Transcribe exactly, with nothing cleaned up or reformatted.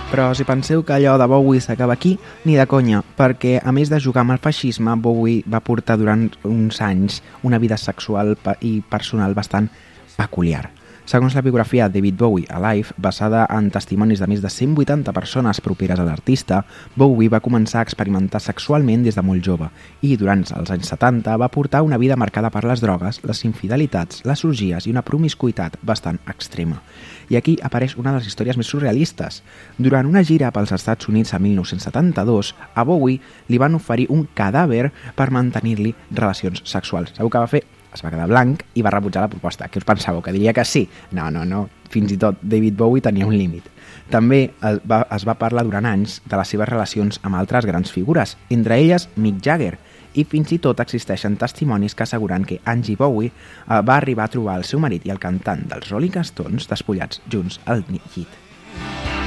Però si penseu que allò de Bowie s'acaba aquí, ni de conya, perquè a més de jugar amb el feixisme, Bowie va portar durant uns anys una vida sexual i personal bastant peculiar. Segons la biografia David Bowie Alive, basada en testimonis de més de cent vuitanta persones properes a l'artista, Bowie va començar a experimentar sexualment des de molt jove i durant els anys setanta va portar una vida marcada per les drogues, les infidelitats, les orgies i una promiscuitat bastant extrema. I aquí apareix una de les històries més surrealistes. Durant una gira pels Estats Units a mil nou-cents setanta-dos, a Bowie li van oferir un cadàver per mantenir-li relacions sexuals. Sabeu què va fer? Es va quedar blanc i va rebutjar la proposta. Què us pensàveu? Que diria que sí? No, no, no. Fins i tot David Bowie tenia un límit. També es va, es va parlar durant anys de les seves relacions amb altres grans figures, entre elles Mick Jagger, i fins i tot existeixen testimonis que asseguren que Angie Bowie va arribar a trobar el seu marit i el cantant dels Rolling Stones despullats junts al llit.